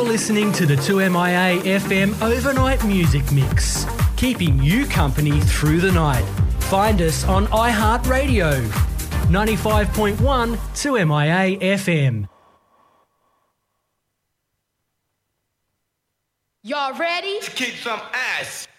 listening to the 2MIA FM Overnight Music Mix, keeping you company through the night. Find us on iHeartRadio, 95.1 2MIA FM. Y'all ready? To kick some ass.